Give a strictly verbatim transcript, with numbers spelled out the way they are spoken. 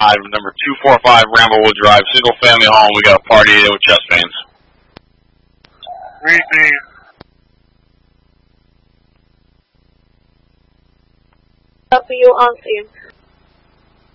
number two four five Ramblewood Drive, single family home. We got a party there with chest pains. Read me. W on scene.